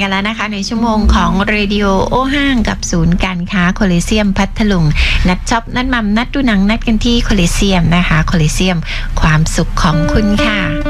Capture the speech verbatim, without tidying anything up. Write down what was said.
กันแล้วนะคะในชั่วโมงของเรดิโอโอห้างกับศูนย์การค้าโคลิเซียมพัทลุงนัดช็อปนัดมัมนัดดูหนังนัดกันที่โคลิเซียมนะคะโคลิเซียมความสุขของคุณค่ะ